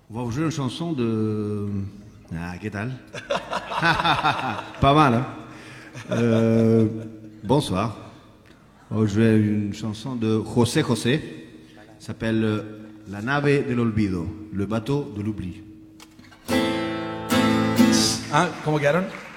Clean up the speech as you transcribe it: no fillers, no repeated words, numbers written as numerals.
On va vous jouer une chanson de... Ah, qu'est-ce Pas mal, hein bonsoir. On va jouer une chanson de José José. Ça s'appelle La nave del olvido, le bateau de l'oubli. ¿Cómo quedaron?